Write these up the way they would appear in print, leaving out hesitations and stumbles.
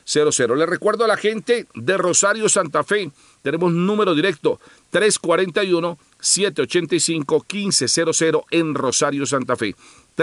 Le recuerdo a la gente de Rosario Santa Fe, tenemos número directo 341-785-1500 en Rosario Santa Fe.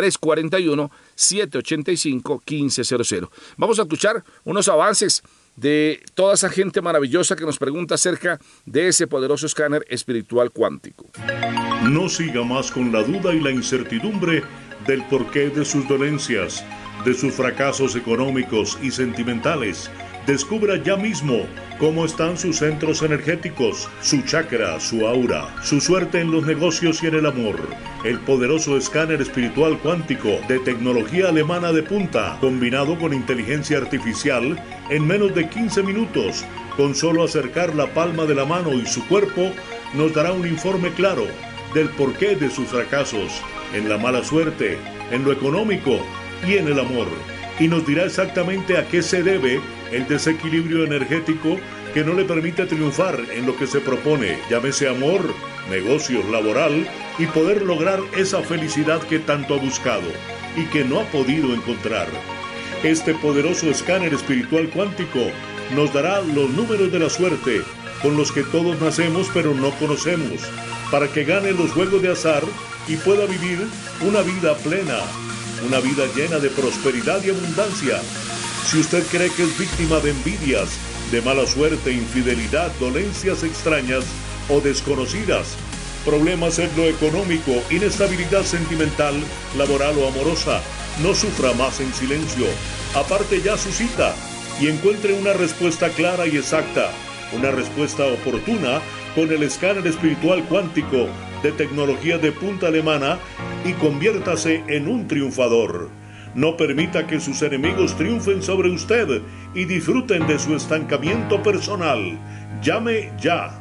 341-785-1500. Vamos a escuchar unos avances de toda esa gente maravillosa que nos pregunta acerca de ese poderoso escáner espiritual cuántico. No siga más con la duda y la incertidumbre del porqué de sus dolencias, de sus fracasos económicos y sentimentales. Descubra ya mismo cómo están sus centros energéticos, su chakra, su aura, su suerte en los negocios y en el amor. El poderoso escáner espiritual cuántico de tecnología alemana de punta, combinado con inteligencia artificial, en menos de 15 minutos, con solo acercar la palma de la mano y su cuerpo, nos dará un informe claro del porqué de sus fracasos, en la mala suerte, en lo económico y en el amor. Y nos dirá exactamente a qué se debe el desequilibrio energético que no le permite triunfar en lo que se propone, llámese amor, negocios, laboral, y poder lograr esa felicidad que tanto ha buscado y que no ha podido encontrar. Este poderoso escáner espiritual cuántico nos dará los números de la suerte con los que todos nacemos pero no conocemos, para que gane los juegos de azar y pueda vivir una vida plena, una vida llena de prosperidad y abundancia. Si usted cree que es víctima de envidias, de mala suerte, infidelidad, dolencias extrañas o desconocidas, problemas en lo económico, inestabilidad sentimental, laboral o amorosa, no sufra más en silencio. Aparte ya su cita y encuentre una respuesta clara y exacta, una respuesta oportuna con el escáner espiritual cuántico de tecnología de punta alemana y conviértase en un triunfador. No permita que sus enemigos triunfen sobre usted y disfruten de su estancamiento personal. Llame ya.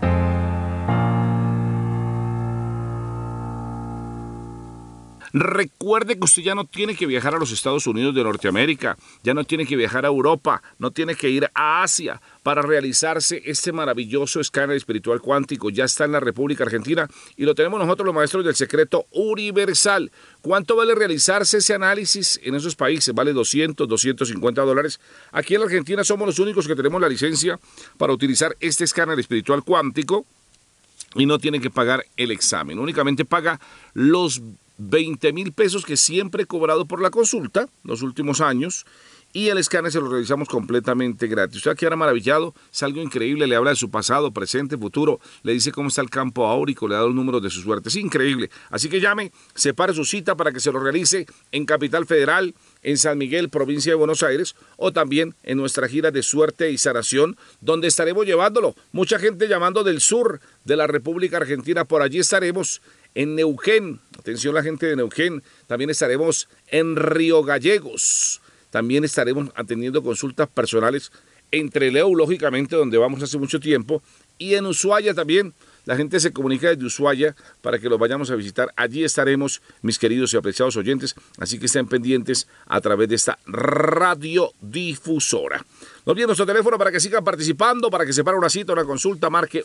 Recuerde que usted ya no tiene que viajar a los Estados Unidos de Norteamérica, ya no tiene que viajar a Europa, no tiene que ir a Asia para realizarse este maravilloso escáner espiritual cuántico. Ya está en la República Argentina y lo tenemos nosotros los maestros del secreto universal. ¿Cuánto vale realizarse ese análisis en esos países? Vale $200-250. Aquí en la Argentina somos los únicos que tenemos la licencia para utilizar este escáner espiritual cuántico y no tiene que pagar el examen. Únicamente paga los 20,000 pesos que siempre he cobrado por la consulta los últimos años, y el escáner se lo realizamos completamente gratis. Usted quedará maravillado, es algo increíble, le habla de su pasado, presente, futuro, le dice cómo está el campo áurico, le da los números de su suerte, es increíble. Así que llame, separe su cita para que se lo realice en Capital Federal, en San Miguel, provincia de Buenos Aires, o también en nuestra gira de suerte y sanación, donde estaremos llevándolo. Mucha gente llamando del sur de la República Argentina, por allí estaremos. En Neuquén, atención la gente de Neuquén, también estaremos en Río Gallegos, también estaremos atendiendo consultas personales en Trelew, lógicamente, donde vamos hace mucho tiempo, y en Ushuaia también. La gente se comunica desde Ushuaia para que los vayamos a visitar. Allí estaremos, mis queridos y apreciados oyentes, así que estén pendientes a través de esta radiodifusora. No olviden nuestro teléfono para que sigan participando, para que se separe una cita, una consulta, marque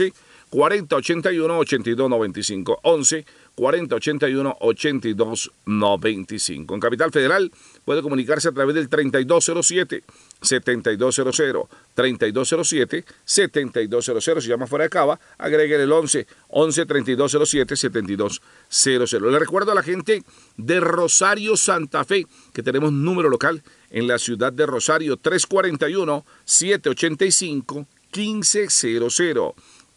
11-4081-8295, 11-4081-8295. En Capital Federal puede comunicarse a través del 3207-7200, 3207-7200. Si llama fuera de Cava, agreguen el 11-3207-7200. Le recuerdo a la gente de Rosario Santa Fe que tenemos número local en la ciudad de Rosario, 341-785-1500.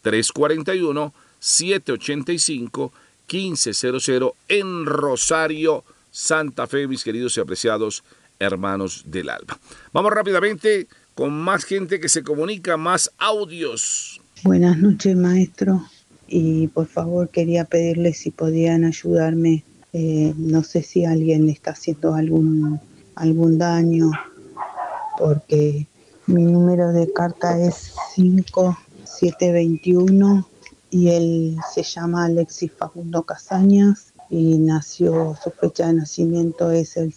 341-785-1500 en Rosario, Santa Fe, mis queridos y apreciados hermanos del alma. Vamos rápidamente con más gente que se comunica, más audios. Buenas noches, maestro. Y por favor quería pedirle si podían ayudarme. No sé si alguien le está haciendo algún daño, porque mi número de carta es 5721 y él se llama Alexis Facundo Casañas y nació, su fecha de nacimiento es el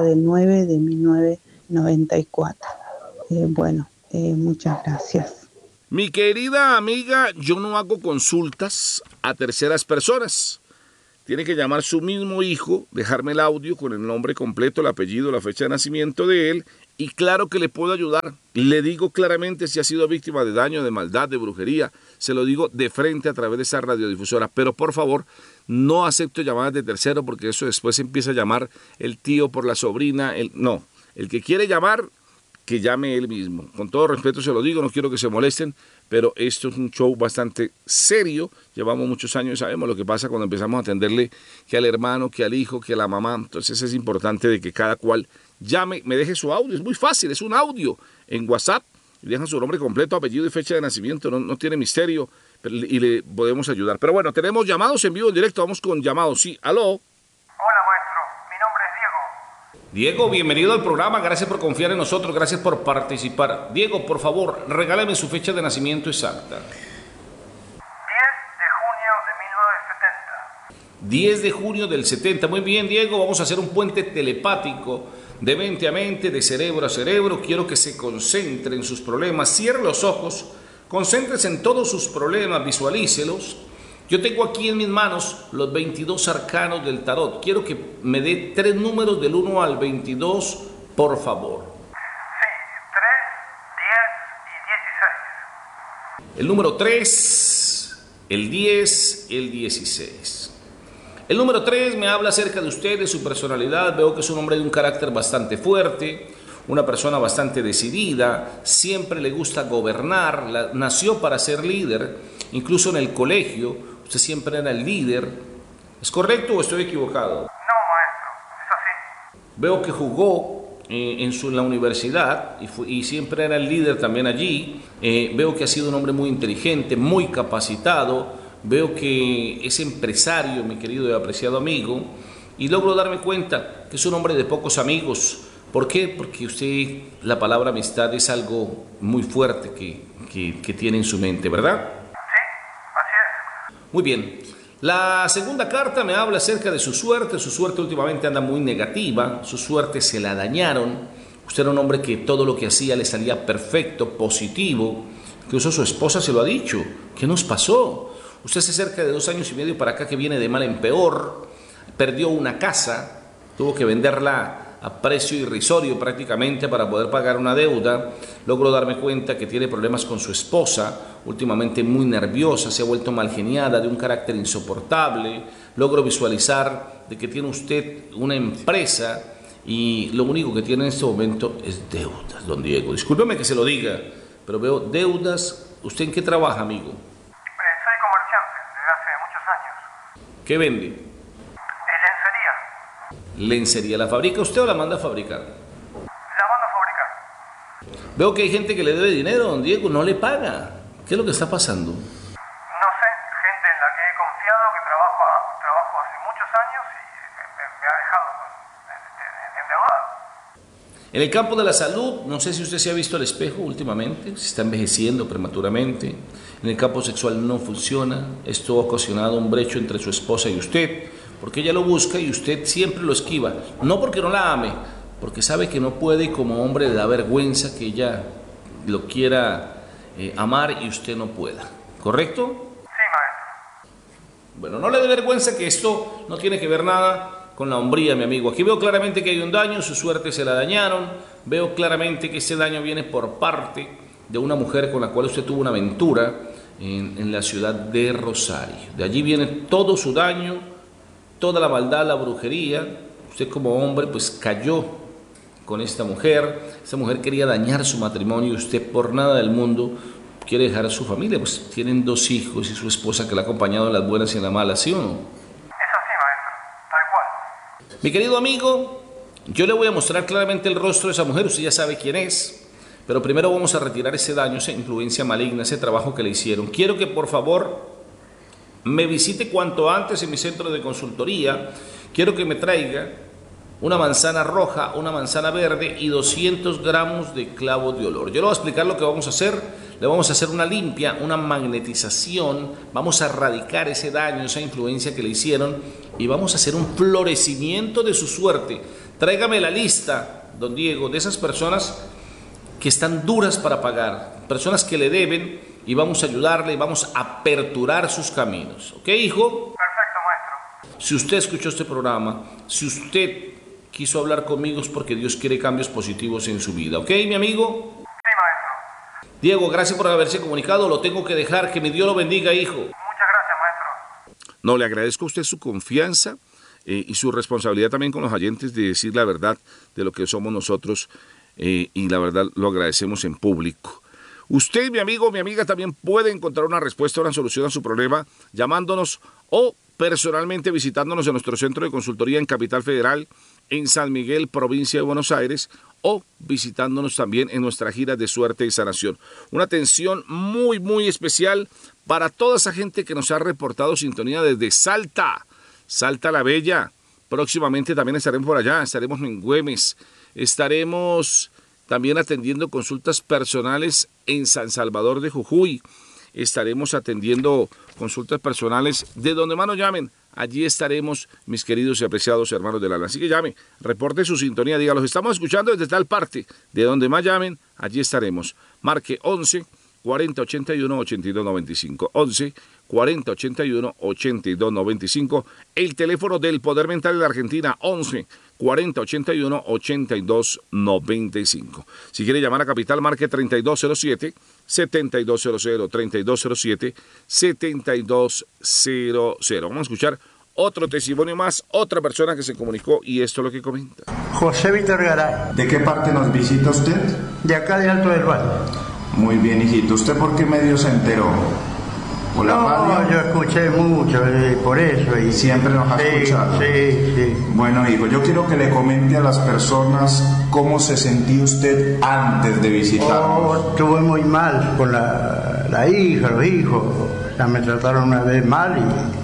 5/9/1994. Muchas gracias. Mi querida amiga, yo no hago consultas a terceras personas. Tiene que llamar su mismo hijo, dejarme el audio con el nombre completo, el apellido, la fecha de nacimiento de él, y claro que le puedo ayudar. Le digo claramente si ha sido víctima de daño, de maldad, de brujería. Se lo digo de frente a través de esa radiodifusora. Pero por favor, no acepto llamadas de tercero porque eso después empieza a llamar el tío por la sobrina. No, el que quiere llamar, que llame él mismo. Con todo respeto se lo digo, no quiero que se molesten, pero esto es un show bastante serio. Llevamos muchos años y sabemos lo que pasa cuando empezamos a atenderle que al hermano, que al hijo, que a la mamá. Entonces es importante de que cada cual llame, me deje su audio. Es muy fácil, es un audio en WhatsApp. Dejan su nombre completo, apellido y fecha de nacimiento. No tiene misterio y le podemos ayudar. Pero bueno, tenemos llamados en vivo, en directo. Vamos con llamados. Sí, aló. Hola, maestro. Mi nombre es Diego. Diego, bienvenido al programa. Gracias por confiar en nosotros. Gracias por participar. Diego, por favor, regálame su fecha de nacimiento exacta. 10 de junio de 1970. 10 de junio del 70. Muy bien, Diego. Vamos a hacer un puente telepático de mente a mente, de cerebro a cerebro. Quiero que se concentre en sus problemas. Cierre los ojos. Concéntrese en todos sus problemas. Visualícelos. Yo tengo aquí en mis manos los 22 arcanos del tarot. Quiero que me dé 3 números del 1 al 22, por favor. Sí, 3, 10 y 16. El número 3, el 10, el 16. El número 3 me habla acerca de usted, de su personalidad. Veo que es un hombre de un carácter bastante fuerte, una persona bastante decidida, siempre le gusta gobernar, nació para ser líder, incluso en el colegio, usted siempre era el líder. ¿Es correcto o estoy equivocado? No, maestro, es así. Veo que jugó en la universidad y siempre era el líder también allí. Veo que ha sido un hombre muy inteligente, muy capacitado. Veo que es empresario, mi querido y apreciado amigo, y logro darme cuenta que es un hombre de pocos amigos. ¿Por qué? Porque usted, la palabra amistad es algo muy fuerte que tiene en su mente, ¿verdad? Sí, así es. Muy bien. La segunda carta me habla acerca de su suerte. Su suerte últimamente anda muy negativa, su suerte se la dañaron. Usted era un hombre que todo lo que hacía le salía perfecto, positivo. Incluso su esposa se lo ha dicho. ¿Qué nos pasó? Usted hace cerca de 2 años y medio para acá que viene de mal en peor. Perdió una casa, tuvo que venderla a precio irrisorio prácticamente para poder pagar una deuda. Logro darme cuenta que tiene problemas con su esposa, últimamente muy nerviosa, se ha vuelto malgeniada, de un carácter insoportable. Logro visualizar de que tiene usted una empresa y lo único que tiene en este momento es deudas, don Diego. Discúlpeme que se lo diga, pero veo deudas. ¿Usted en qué trabaja, amigo? Soy comerciante desde hace muchos años. ¿Qué vende? Lencería. Lencería. ¿La fabrica usted o la manda a fabricar? La mando a fabricar. Veo que hay gente que le debe dinero, don Diego, no le paga. ¿Qué es lo que está pasando? No sé, gente en la que he confiado, que trabajo hace muchos años y me ha dejado endeudado. En el campo de la salud, no sé si usted se ha visto al espejo últimamente, se está envejeciendo prematuramente. En el campo sexual no funciona. Esto ha ocasionado un brecho entre su esposa y usted, porque ella lo busca y usted siempre lo esquiva. No porque no la ame, porque sabe que no puede y como hombre le da vergüenza que ella lo quiera amar y usted no pueda. ¿Correcto? Sí, maestro. Bueno, no le dé vergüenza, que esto no tiene que ver nada con la hombría, mi amigo. Aquí veo claramente que hay un daño, su suerte se la dañaron. Veo claramente que ese daño viene por parte de una mujer con la cual usted tuvo una aventura en la ciudad de Rosario. De allí viene todo su daño, toda la maldad, la brujería. Usted como hombre pues cayó con esta mujer. Esta mujer quería dañar su matrimonio y usted por nada del mundo quiere dejar a su familia. Pues tienen 2 hijos y su esposa que la ha acompañado en las buenas y en las malas, ¿sí o no? Es así, maestro. Tal cual. Mi querido amigo, yo le voy a mostrar claramente el rostro de esa mujer. Usted ya sabe quién es. Pero primero vamos a retirar ese daño, esa influencia maligna, ese trabajo que le hicieron. Quiero que por favor me visite cuanto antes en mi centro de consultoría. Quiero que me traiga una manzana roja, una manzana verde y 200 gramos de clavo de olor. Yo le voy a explicar lo que vamos a hacer. Le vamos a hacer una limpia, una magnetización. Vamos a erradicar ese daño, esa influencia que le hicieron y vamos a hacer un florecimiento de su suerte. Tráigame la lista, don Diego, de esas personas que están duras para pagar, personas que le deben, y vamos a ayudarle y vamos a aperturar sus caminos. ¿Ok, hijo? Perfecto, maestro. Si usted escuchó este programa, si usted quiso hablar conmigo es porque Dios quiere cambios positivos en su vida. ¿Ok, mi amigo? Sí, maestro. Diego, gracias por haberse comunicado. Lo tengo que dejar. Que mi Dios lo bendiga, hijo. Muchas gracias, maestro. No, le agradezco a usted su confianza y su responsabilidad también con los oyentes de decir la verdad de lo que somos nosotros y la verdad lo agradecemos en público. Usted, mi amigo, mi amiga, también puede encontrar una respuesta, una solución a su problema llamándonos o personalmente visitándonos en nuestro centro de consultoría en Capital Federal, en San Miguel, provincia de Buenos Aires, o visitándonos también en nuestra gira de suerte y sanación. Una atención muy, muy especial para toda esa gente que nos ha reportado sintonía desde Salta, Salta la Bella. Próximamente también estaremos por allá, estaremos en Güemes, estaremos también atendiendo consultas personales en San Salvador de Jujuy. Estaremos atendiendo consultas personales de donde más nos llamen. Allí estaremos, mis queridos y apreciados hermanos del alma. Así que llame, reporte su sintonía, diga, los estamos escuchando desde tal parte. De donde más llamen, allí estaremos. Marque 11 40 81 82 95. 11 40 81 82 95. El teléfono del Poder Mental de la Argentina, 11 40 81 82 95. Si quiere llamar a Capital, marque 3207 7200 3207 7200. Vamos a escuchar otro testimonio más, otra persona que se comunicó y esto es lo que comenta. José Víctor Garay. ¿De qué parte nos visita usted? De acá de Alto del Valle. Muy bien, hijito. ¿Usted por qué medio se enteró? ¿Por la radio? Yo escuché mucho, por eso. Y ¿Siempre nos ha escuchado? Sí. Bueno, hijo, yo quiero que le comente a las personas cómo se sentía usted antes de visitarnos. Estuve muy mal con la hija, los hijos. Ya me trataron una vez mal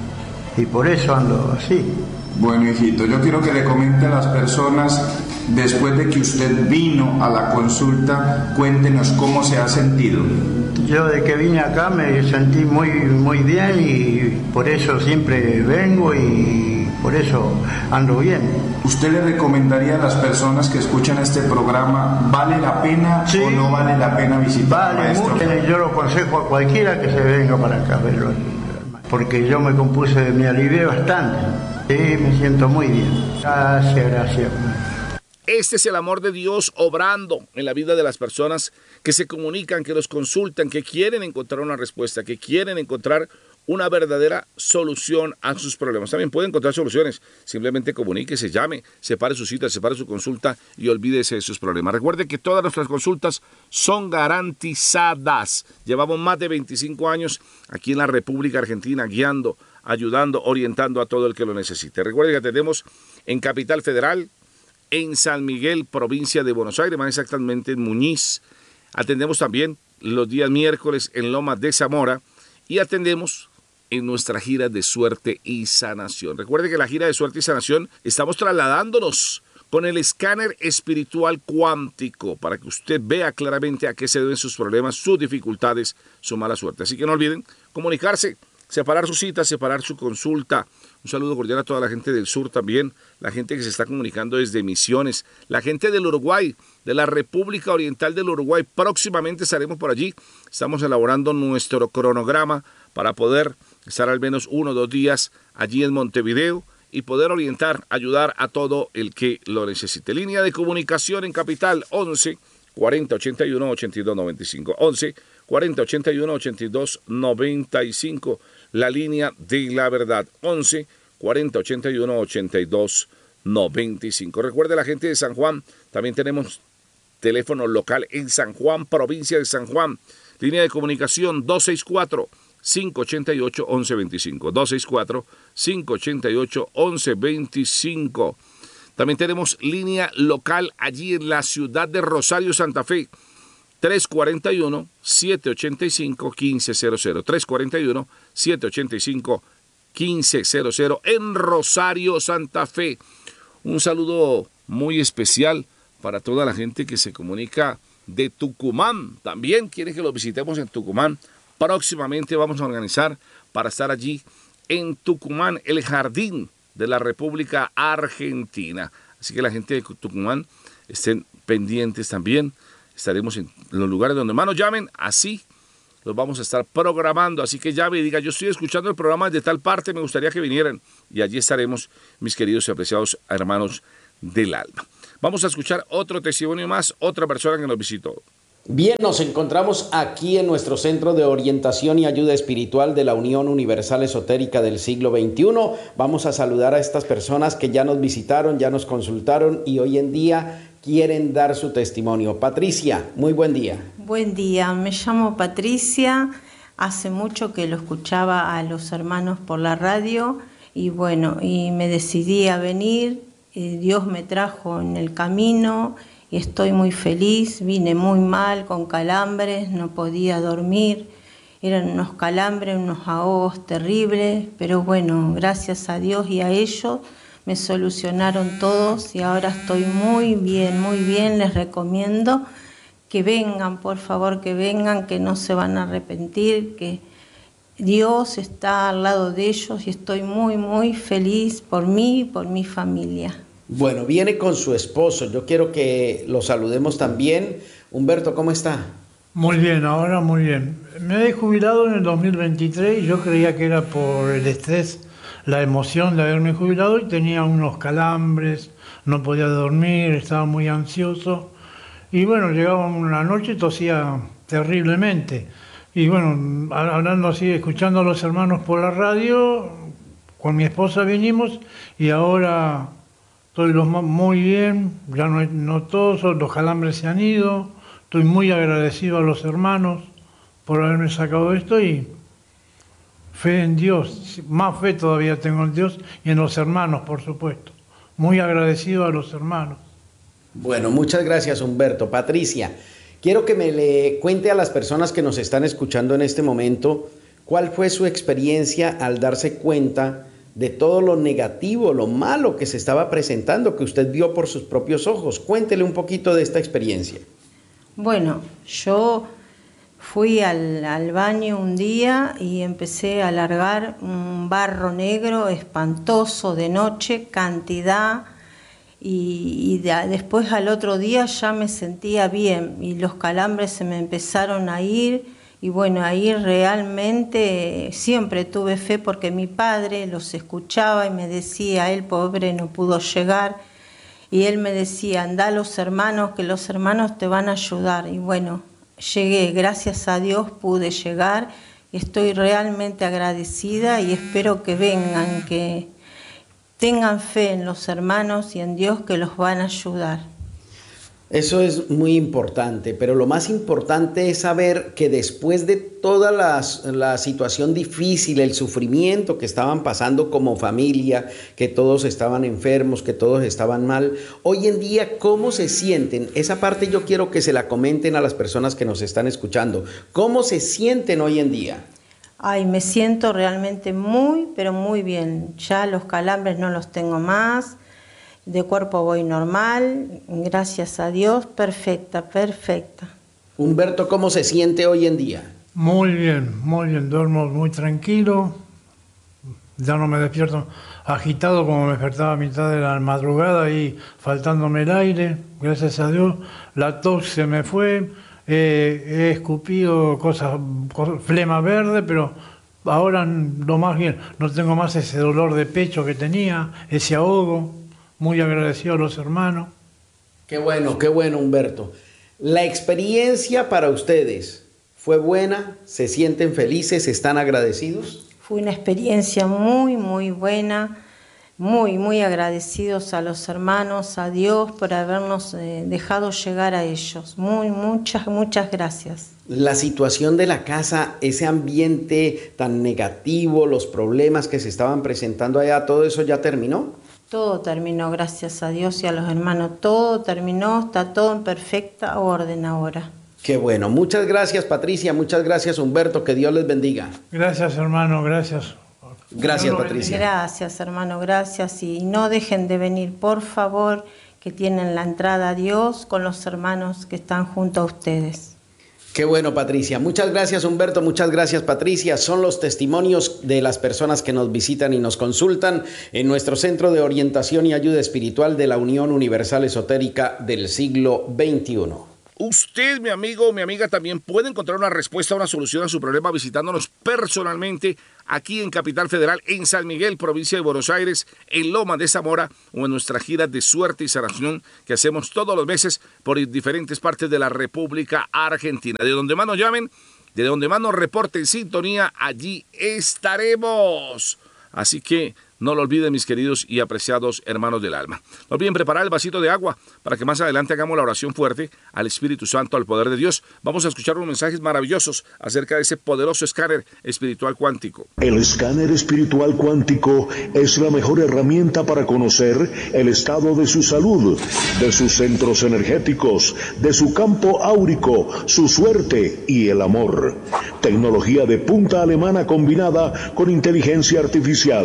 y por eso ando así. Bueno, hijito, yo quiero que le comente a las personas, después de que usted vino a la consulta, cuéntenos cómo se ha sentido. Yo de que vine acá me sentí muy, muy bien y por eso siempre vengo y por eso ando bien. ¿Usted le recomendaría a las personas que escuchan este programa, ¿vale la pena o no vale la pena visitar al maestro? Mucho, yo lo aconsejo a cualquiera que se venga para acá a verlo, porque yo me compuse, me alivié bastante. Sí, me siento muy bien. Gracias. Este es el amor de Dios obrando en la vida de las personas que se comunican, que los consultan, que quieren encontrar una respuesta, que quieren encontrar una verdadera solución a sus problemas. También puede encontrar soluciones. Simplemente comuníquese, llame, separe su cita, separe su consulta y olvídese de sus problemas. Recuerde que todas nuestras consultas son garantizadas. Llevamos más de 25 años aquí en la República Argentina guiando, ayudando, orientando a todo el que lo necesite. Recuerde que atendemos en Capital Federal, en San Miguel, provincia de Buenos Aires, más exactamente en Muñiz. Atendemos también los días miércoles en Lomas de Zamora y atendemos en nuestra gira de suerte y sanación. Recuerde que la gira de suerte y sanación estamos trasladándonos con el escáner espiritual cuántico para que usted vea claramente a qué se deben sus problemas, sus dificultades, su mala suerte. Así que no olviden comunicarse, separar su cita, separar su consulta. Un saludo cordial a toda la gente del sur también, la gente que se está comunicando desde Misiones, la gente del Uruguay, de la República Oriental del Uruguay. Próximamente estaremos por allí. Estamos elaborando nuestro cronograma para poder estar al menos 1 o 2 días allí en Montevideo y poder orientar, ayudar a todo el que lo necesite. Línea de comunicación en Capital, 11 40 81 82 95. 11 40 81 82 95. La línea de la verdad, 11 40 81 82 95. Recuerde, la gente de San Juan, también tenemos teléfono local en San Juan, provincia de San Juan. Línea de comunicación 264-588-1125. 264-588-1125. También tenemos línea local allí en la ciudad de Rosario, Santa Fe. 341-785-1500. 341-785-1500 en Rosario, Santa Fe. Un saludo muy especial para toda la gente que se comunica de Tucumán. También quieren que los visitemos en Tucumán. Próximamente vamos a organizar para estar allí en Tucumán, el jardín de la República Argentina. Así que la gente de Tucumán estén pendientes también. Estaremos en los lugares donde más nos llamen, así los vamos a estar programando. Así que llame y diga, yo estoy escuchando el programa de tal parte, me gustaría que vinieran. Y allí estaremos, mis queridos y apreciados hermanos del alma. Vamos a escuchar otro testimonio más, otra persona que nos visitó. Bien, nos encontramos aquí en nuestro Centro de Orientación y Ayuda Espiritual de la Unión Universal Esotérica del Siglo XXI. Vamos a saludar a estas personas que ya nos visitaron, ya nos consultaron y hoy en día quieren dar su testimonio. Patricia, muy buen día. Buen día, me llamo Patricia. Hace mucho que lo escuchaba a los hermanos por la radio y bueno, y me decidí a venir. Dios me trajo en el camino y estoy muy feliz. Vine muy mal, con calambres, no podía dormir. Eran unos calambres, unos ahogos terribles, pero bueno, gracias a Dios y a ellos me solucionaron todos y ahora estoy muy bien, muy bien. Les recomiendo que vengan, por favor, que vengan, que no se van a arrepentir, que Dios está al lado de ellos y estoy muy, muy feliz por mí y por mi familia. Bueno, viene con su esposo. Yo quiero que lo saludemos también. Humberto, ¿cómo está? Muy bien, ahora muy bien. Me he jubilado en el 2023 y yo creía que era por el estrés, la emoción de haberme jubilado y tenía unos calambres, no podía dormir, estaba muy ansioso. Y bueno, llegaba una noche y tosía terriblemente. Y bueno, hablando así, escuchando a los hermanos por la radio, con mi esposa vinimos y ahora estoy muy bien, ya no toso, los calambres se han ido. Estoy muy agradecido a los hermanos por haberme sacado esto y fe en Dios, más fe todavía tengo en Dios y en los hermanos, por supuesto. Muy agradecido a los hermanos. Bueno, muchas gracias, Humberto. Patricia, quiero que me le cuente a las personas que nos están escuchando en este momento cuál fue su experiencia al darse cuenta de todo lo negativo, lo malo que se estaba presentando, que usted vio por sus propios ojos. Cuéntele un poquito de esta experiencia. Bueno, yo fui al baño un día y empecé a largar un barro negro espantoso de noche, cantidad, y después al otro día ya me sentía bien y los calambres se me empezaron a ir. Y bueno, ahí realmente siempre tuve fe porque mi padre los escuchaba y me decía, él pobre no pudo llegar, y él me decía, anda a los hermanos, que los hermanos te van a ayudar. Y bueno, llegué, gracias a Dios pude llegar, estoy realmente agradecida y espero que vengan, que tengan fe en los hermanos y en Dios que los van a ayudar. Eso es muy importante, pero lo más importante es saber que después de toda la situación difícil, el sufrimiento que estaban pasando como familia, que todos estaban enfermos, que todos estaban mal, hoy en día, ¿cómo se sienten? Esa parte yo quiero que se la comenten a las personas que nos están escuchando. ¿Cómo se sienten hoy en día? Ay, me siento realmente muy, pero muy bien. Ya los calambres no los tengo más. De cuerpo voy normal, gracias a Dios, perfecta. Humberto, ¿cómo se siente hoy en día? Muy bien, duermo muy tranquilo, ya no me despierto agitado como me despertaba a mitad de la madrugada y faltándome el aire, gracias a Dios. La tos se me fue, he escupido cosas, flema verde, pero ahora lo más bien, no tengo más ese dolor de pecho que tenía, ese ahogo. Muy agradecido a los hermanos. Qué bueno, Humberto. ¿La experiencia para ustedes fue buena? ¿Se sienten felices? ¿Están agradecidos? Fue una experiencia muy, muy buena. Muy agradecidos a los hermanos, a Dios por habernos dejado llegar a ellos. Muchas gracias. La situación de la casa, ese ambiente tan negativo, los problemas que se estaban presentando allá, ¿todo eso ya terminó? Todo terminó, gracias a Dios y a los hermanos. Todo terminó, está todo en perfecta orden ahora. Qué bueno. Muchas gracias, Patricia. Muchas gracias, Humberto. Que Dios les bendiga. Gracias, hermano. Gracias. Gracias, Patricia. Gracias, hermano. Gracias. Y no dejen de venir, por favor, que tienen la entrada a Dios con los hermanos que están junto a ustedes. Qué bueno, Patricia. Muchas gracias, Humberto. Muchas gracias, Patricia. Son los testimonios de las personas que nos visitan y nos consultan en nuestro Centro de Orientación y Ayuda Espiritual de la Unión Universal Esotérica del Siglo XXI. Usted, mi amigo o mi amiga, también puede encontrar una respuesta, una solución a su problema visitándonos personalmente aquí en Capital Federal, en San Miguel, provincia de Buenos Aires, en Loma de Zamora o en nuestra gira de suerte y sanación que hacemos todos los meses por diferentes partes de la República Argentina. De donde más nos llamen, de donde más nos reporten sintonía, allí estaremos. Así que no lo olviden, mis queridos y apreciados hermanos del alma. No olviden preparar el vasito de agua para que más adelante hagamos la oración fuerte al Espíritu Santo, al poder de Dios. Vamos a escuchar unos mensajes maravillosos acerca de ese poderoso escáner espiritual cuántico. El escáner espiritual cuántico es la mejor herramienta para conocer el estado de su salud, de sus centros energéticos, de su campo áurico, su suerte y el amor. Tecnología de punta alemana combinada con inteligencia artificial.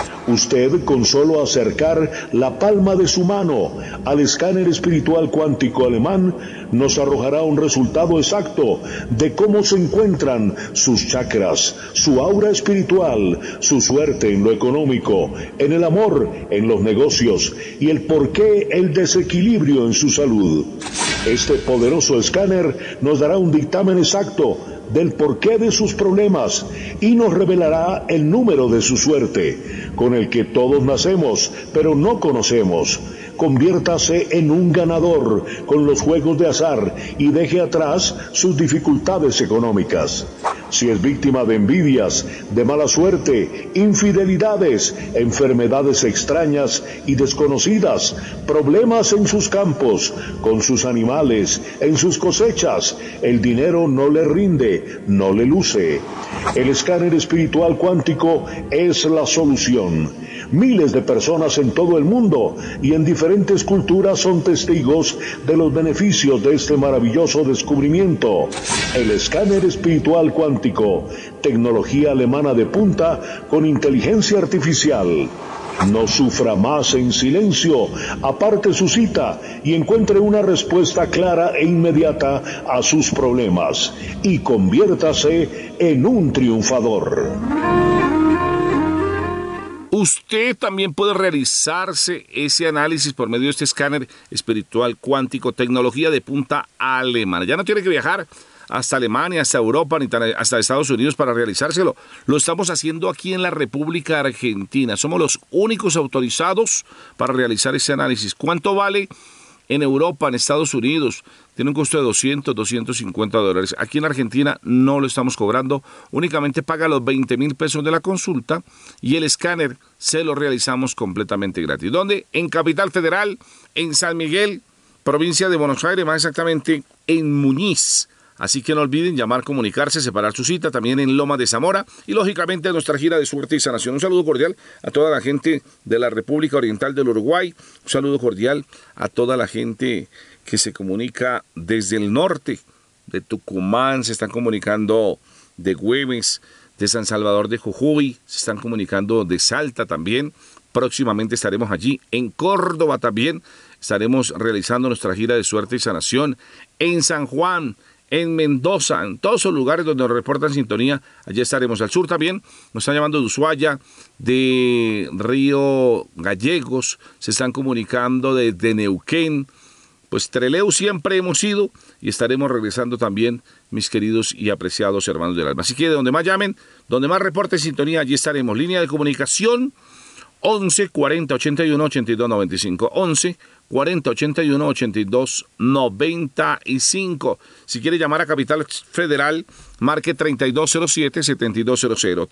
Usted, con solo acercar la palma de su mano al escáner espiritual cuántico alemán, nos arrojará un resultado exacto de cómo se encuentran sus chakras, su aura espiritual, su suerte en lo económico, en el amor, en los negocios y el porqué el desequilibrio en su salud. Este poderoso escáner nos dará un dictamen exacto del porqué de sus problemas y nos revelará el número de su suerte, con el que todos nacemos, pero no conocemos. Conviértase en un ganador con los juegos de azar y deje atrás sus dificultades económicas. Si es víctima de envidias, de mala suerte, infidelidades, enfermedades extrañas y desconocidas, problemas en sus campos, con sus animales, en sus cosechas, el dinero no le rinde, no le luce. El escáner espiritual cuántico es la solución. Miles de personas en todo el mundo y en diferentes culturas son testigos de los beneficios de este maravilloso descubrimiento. El escáner espiritual cuántico, tecnología alemana de punta con inteligencia artificial. No sufra más en silencio, aparte su cita y encuentre una respuesta clara e inmediata a sus problemas y conviértase en un triunfador. Usted también puede realizarse ese análisis por medio de este escáner espiritual cuántico, tecnología de punta alemana. Ya no tiene que viajar hasta Alemania, hasta Europa, ni hasta Estados Unidos para realizárselo. Lo estamos haciendo aquí en la República Argentina. Somos los únicos autorizados para realizar ese análisis. ¿Cuánto vale en Europa, en Estados Unidos? Tiene un costo de $200-250. Aquí en Argentina no lo estamos cobrando, únicamente paga los 20.000 pesos de la consulta y el escáner se lo realizamos completamente gratis. ¿Dónde? En Capital Federal, en San Miguel, provincia de Buenos Aires, más exactamente en Muñiz. Así que no olviden llamar, comunicarse, separar su cita, también en Loma de Zamora y lógicamente nuestra gira de suerte y sanación. Un saludo cordial a toda la gente de la República Oriental del Uruguay, un saludo cordial a toda la gente que se comunica desde el norte, de Tucumán, se están comunicando de Güemes, de San Salvador de Jujuy, se están comunicando de Salta también. Próximamente estaremos allí, en Córdoba también, estaremos realizando nuestra gira de suerte y sanación, en San Juan, en Mendoza, en todos esos lugares donde nos reportan sintonía, allí estaremos. Al sur también, nos están llamando de Ushuaia, de Río Gallegos, se están comunicando desde Neuquén, pues Trelew siempre hemos ido y estaremos regresando también, mis queridos y apreciados hermanos del alma. Así que de donde más llamen, donde más reporten sintonía, allí estaremos. Línea de comunicación 11 40 81 82 95, 11 40 81 82 95. Si quiere llamar a Capital Federal, marque 3207-7200,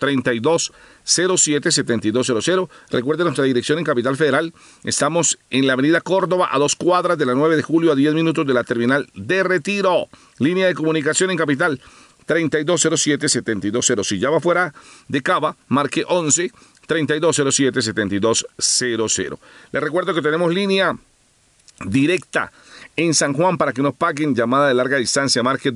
3207-7200. Recuerde nuestra dirección en Capital Federal. Estamos en la avenida Córdoba, a 2 cuadras de la 9 de julio, a 10 minutos de la terminal de Retiro. Línea de comunicación en Capital 3207-7200. Si ya va fuera de Cava, marque 11 3207-7200. Les recuerdo que tenemos línea directa en San Juan para que nos paguen llamada de larga distancia. Marque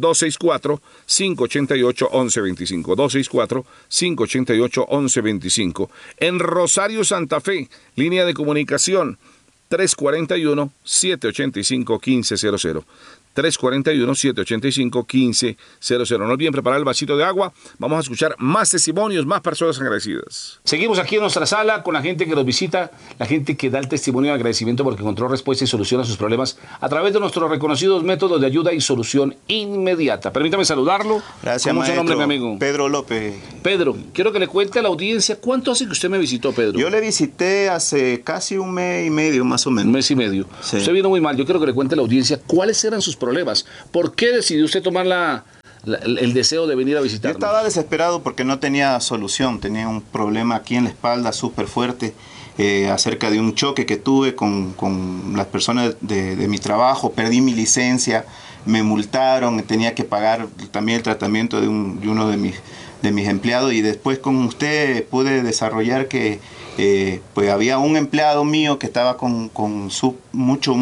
264-588-1125. 264-588-1125. En Rosario, Santa Fe, línea de comunicación 341-785-1500. 341-785-1500. No olviden preparar el vasito de agua. Vamos a escuchar más testimonios, más personas agradecidas. Seguimos aquí en nuestra sala con la gente que nos visita, la gente que da el testimonio de agradecimiento porque encontró respuesta y solución a sus problemas a través de nuestros reconocidos métodos de ayuda y solución inmediata. Permítame saludarlo. Gracias, ¿Cómo es su nombre, mi maestro? amigo? Pedro López. Pedro, quiero que le cuente a la audiencia cuánto hace que usted me visitó, Pedro. Yo le visité hace casi un mes y medio, más o menos. Un mes y medio. Sí. Usted vino muy mal. Yo quiero que le cuente a la audiencia cuáles eran sus problemas. ¿Por qué decidió usted tomar el deseo de venir a Yo visitarnos? estaba desesperado porque no tenía solución. Tenía un problema aquí en la espalda súper fuerte acerca de un choque que tuve con las personas de mi trabajo. Perdí mi licencia, me multaron, tenía que pagar también el tratamiento de uno de mis empleados, y después con usted pude desarrollar que pues había un empleado mío que estaba con mucho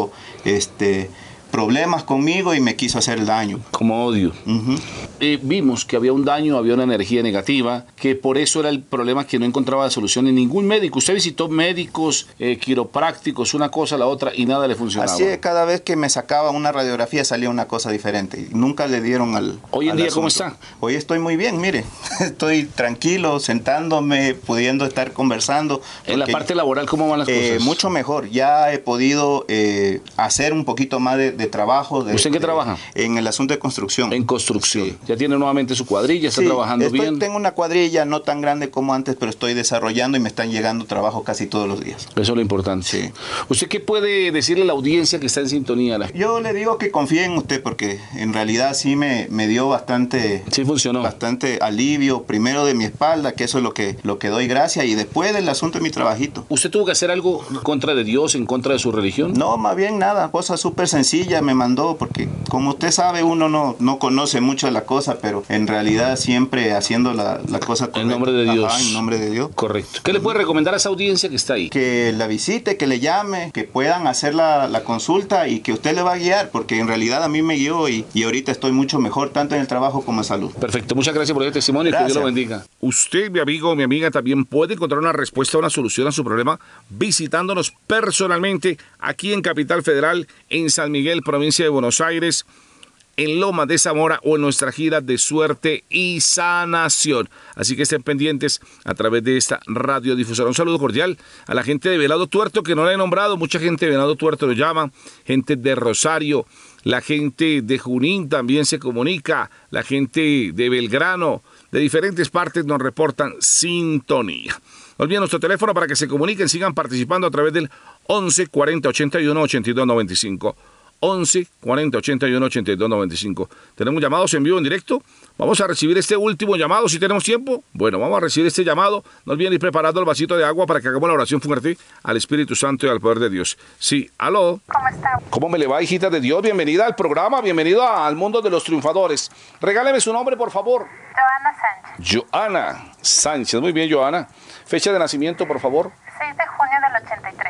problemas conmigo y me quiso hacer daño. Como odio. Uh-huh. Vimos que había un daño, había una energía negativa, que por eso era el problema, que no encontraba solución en ningún médico. Usted visitó médicos, quiroprácticos, una cosa, la otra, y nada le funcionaba. Así es, cada vez que me sacaba una radiografía salía una cosa diferente. Nunca le dieron al Hoy en al día, asunto. ¿cómo está? Hoy estoy muy bien, mire. Estoy tranquilo, sentándome, pudiendo estar conversando. En la parte laboral, ¿cómo van las cosas? Mucho mejor. Ya he podido hacer un poquito más de trabajo. ¿Usted en qué trabaja? En el asunto de construcción. En construcción. Sí. Ya tiene nuevamente su cuadrilla, está trabajando bien. Tengo una cuadrilla no tan grande como antes, pero estoy desarrollando y me están llegando trabajos casi todos los días. Eso es lo importante. Sí. ¿Usted qué puede decirle a la audiencia que está en sintonía? Yo le digo que confíe en usted, porque en realidad sí me dio bastante, sí funcionó, bastante alivio, primero de mi espalda, que eso es lo que doy gracias, y después del asunto de mi trabajito. ¿Usted tuvo que hacer algo en contra de Dios, en contra de su religión? No, más bien nada, cosa súper sencilla me mandó, porque como usted sabe, uno no conoce mucho de la cosa, pero en realidad siempre haciendo la cosa correcta. En nombre de Dios. Ajá, en nombre de Dios. Correcto. ¿Qué le puede recomendar a esa audiencia que está ahí? Que la visite, que le llame, que puedan hacer la consulta, y que usted le va a guiar, porque en realidad a mí me guió y ahorita estoy mucho mejor, tanto en el trabajo como en salud. Perfecto, muchas gracias por el testimonio. Gracias. Que Dios lo bendiga. Usted, mi amigo o mi amiga, también puede encontrar una respuesta, una solución a su problema visitándonos personalmente aquí en Capital Federal, en San Miguel, provincia de Buenos Aires, en Lomas de Zamora, o en nuestra gira de suerte y sanación. Así que estén pendientes a través de esta radiodifusora. Un saludo cordial a la gente de Venado Tuerto, que no la he nombrado. Mucha gente de Venado Tuerto lo llama, gente de Rosario, la gente de Junín también se comunica, la gente de Belgrano, de diferentes partes nos reportan sintonía. No olviden nuestro teléfono para que se comuniquen, sigan participando a través del 11 40 81 82 95. 11 40 81 82 95. Tenemos llamados en vivo, en directo. Vamos a recibir este último llamado, si tenemos tiempo. Bueno, vamos a recibir este llamado. No olviden ir preparando el vasito de agua para que hagamos la oración fuerte al Espíritu Santo y al poder de Dios. Sí, aló. ¿Cómo está? ¿Cómo me le va, hijita de Dios? Bienvenida al programa, bienvenido al mundo de los triunfadores. Regáleme su nombre, por favor. Joana Sánchez. Joana Sánchez. Muy bien, Joana. Fecha de nacimiento, por favor. 6 de junio del 83.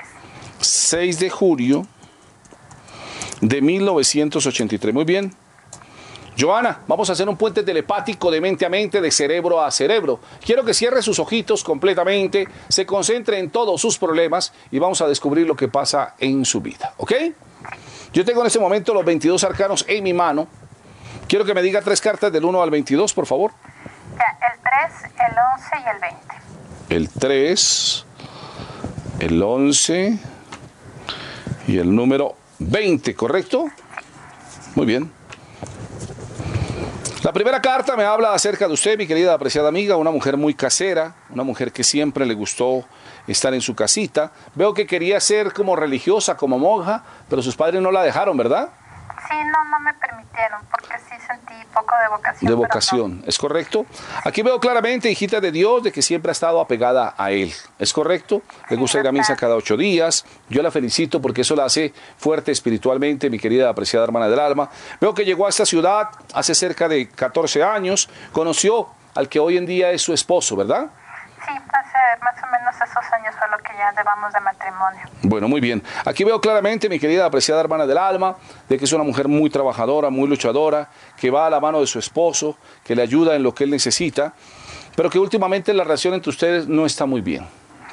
6 de julio de 1983. Muy bien. Joana, vamos a hacer un puente telepático de mente a mente, de cerebro a cerebro. Quiero que cierre sus ojitos completamente, se concentre en todos sus problemas y vamos a descubrir lo que pasa en su vida, ¿ok? Yo tengo en este momento los 22 arcanos en mi mano. Quiero que me diga 3 cartas del 1 al 22, por favor. Ya, el 3, el 11 y el 20. El 3, el 11 y el número 20, ¿correcto? Muy bien. La primera carta me habla acerca de usted, mi querida apreciada amiga, una mujer muy casera, una mujer que siempre le gustó estar en su casita. Veo que quería ser como religiosa, como monja, pero sus padres no la dejaron, ¿verdad? Sí, no me permitieron, porque sí sentí poco de vocación. De vocación, ¿es correcto? Aquí veo claramente, hijita de Dios, de que siempre ha estado apegada a Él, ¿es correcto? Le gusta ir a misa cada 8 días. Yo la felicito porque eso la hace fuerte espiritualmente, mi querida apreciada hermana del alma. Veo que llegó a esta ciudad hace cerca de 14 años, conoció al que hoy en día es su esposo, ¿verdad? Sí, hace más o menos esos años fue lo que ya llevamos de matrimonio. Bueno, muy bien. Aquí veo claramente, mi querida apreciada hermana del alma, de que es una mujer muy trabajadora, muy luchadora, que va a la mano de su esposo, que le ayuda en lo que él necesita, pero que últimamente la relación entre ustedes no está muy bien.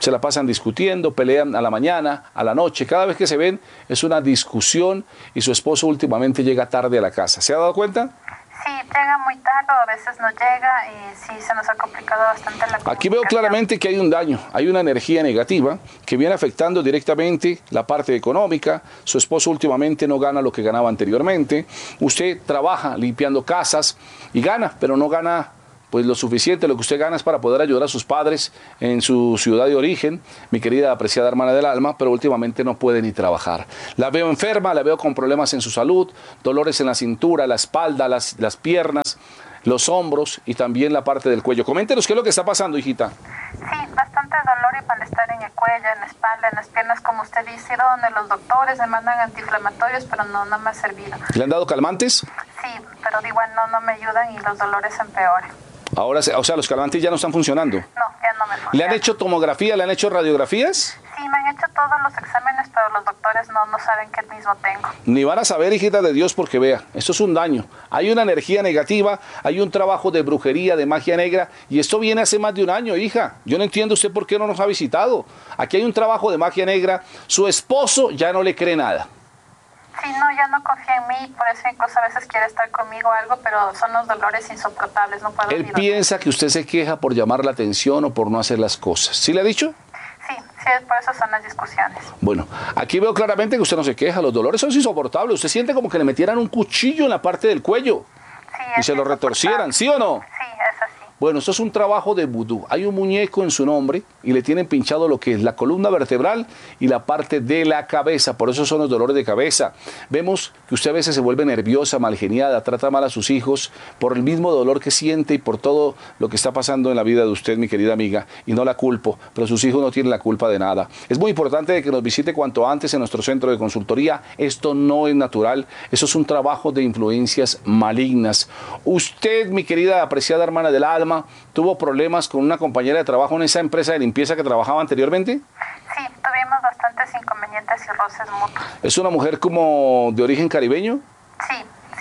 se la pasan discutiendo, pelean a la mañana, a la noche, cada vez que se ven es una discusión y su esposo últimamente llega tarde a la casa. ¿Se ha dado cuenta? Sí, llega muy tarde, a veces no llega y sí se nos ha complicado bastante la comunicación. Aquí veo claramente que hay un daño, hay una energía negativa que viene afectando directamente la parte económica. Su esposo últimamente no gana lo que ganaba anteriormente. Usted trabaja limpiando casas y gana, pero no gana pues lo suficiente. Lo que usted gana es para poder ayudar a sus padres en su ciudad de origen, mi querida apreciada hermana del alma, pero últimamente no puede ni trabajar. La veo enferma, la veo con problemas en su salud, dolores en la cintura, la espalda, las piernas, los hombros y también la parte del cuello. Coméntenos qué es lo que está pasando, hijita. Sí, bastante dolor y malestar en el cuello, en la espalda, en las piernas, como usted dice, donde los doctores me mandan antiinflamatorios, pero no me ha servido. ¿Le han dado calmantes? Sí, pero de igual no me ayudan y los dolores empeoran. Ahora, o sea, los calmantes ya no están funcionando. No, ya no me funcionan. ¿Le han hecho tomografía? ¿Le han hecho radiografías? Sí, me han hecho todos los exámenes, pero los doctores no saben qué mismo tengo. Ni van a saber, hijita de Dios, porque vea, esto es un daño. Hay una energía negativa, hay un trabajo de brujería, de magia negra, y esto viene hace más de un año, hija. Yo no entiendo usted por qué no nos ha visitado. Aquí hay un trabajo de magia negra, su esposo ya no le cree nada. Sí, ya no confía en mí, por eso incluso a veces quiere estar conmigo o algo, pero son los dolores insoportables, no puedo Él piensa que usted se queja por llamar la atención o por no hacer las cosas. ¿Sí le ha dicho? Sí, por eso son las discusiones. Bueno, aquí veo claramente que usted no se queja, los dolores son insoportables, usted siente como que le metieran un cuchillo en la parte del cuello y se lo retorcieran, ¿sí o no? Sí, es así. Bueno, esto es un trabajo de vudú. Hay un muñeco en su nombre y le tienen pinchado lo que es la columna vertebral y la parte de la cabeza. Por eso son los dolores de cabeza. Vemos que usted a veces se vuelve nerviosa, malgeniada, trata mal a sus hijos por el mismo dolor que siente y por todo lo que está pasando en la vida de usted, mi querida amiga. Y no la culpo, pero sus hijos no tienen la culpa de nada. Es muy importante que nos visite cuanto antes en nuestro centro de consultoría. Esto no es natural. Eso es un trabajo de influencias malignas. Usted, mi querida apreciada hermana del alma, ¿tuvo problemas con una compañera de trabajo en esa empresa de limpieza que trabajaba anteriormente? Sí, tuvimos bastantes inconvenientes y roces mutuos. ¿Es una mujer como de origen caribeño? Sí.